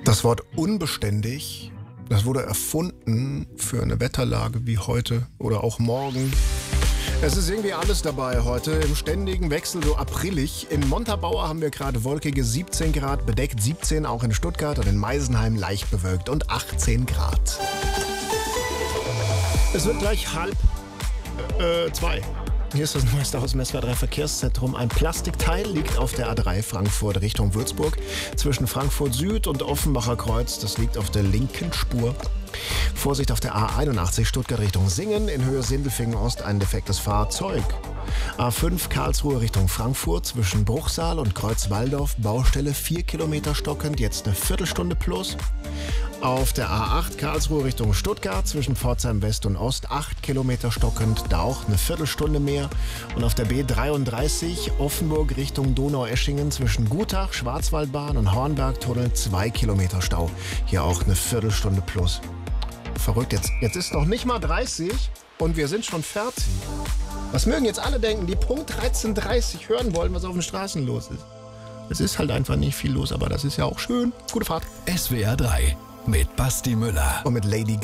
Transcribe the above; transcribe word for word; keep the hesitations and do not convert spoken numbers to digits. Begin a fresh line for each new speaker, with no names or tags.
Das Wort unbeständig, das wurde erfunden für eine Wetterlage wie heute oder auch morgen. Es ist irgendwie alles dabei heute, im ständigen Wechsel, so aprilig. In Montabaur haben wir gerade wolkige siebzehn Grad, bedeckt siebzehn, auch in Stuttgart und in Meisenheim leicht bewölkt und achtzehn Grad. Es wird gleich halb äh, zwei. Hier ist das neueste aus dem S W R drei Verkehrszentrum. Ein Plastikteil liegt auf der A drei Frankfurt Richtung Würzburg zwischen Frankfurt Süd und Offenbacher Kreuz. Das liegt auf der linken Spur. Vorsicht auf der A einundachtzig Stuttgart Richtung Singen, in Höhe Sindelfingen Ost ein defektes Fahrzeug. A fünf Karlsruhe Richtung Frankfurt zwischen Bruchsal und Kreuzwaldorf, Baustelle vier Kilometer stockend, jetzt eine Viertelstunde plus. Auf der A acht Karlsruhe Richtung Stuttgart zwischen Pforzheim West und Ost acht Kilometer stockend, da auch eine Viertelstunde mehr. Und auf der B dreiunddreißig Offenburg Richtung Donaueschingen zwischen Gutach, Schwarzwaldbahn und Hornbergtunnel zwei Kilometer Stau, hier auch eine Viertelstunde plus. Verrückt, jetzt, jetzt ist noch nicht mal dreißig und wir sind schon fertig. Was mögen jetzt alle denken, die Punkt dreizehn Uhr dreißig hören wollen, was auf den Straßen los ist? Es ist halt einfach nicht viel los, aber das ist ja auch schön. Gute Fahrt.
S W R drei mit Basti Müller
und mit Lady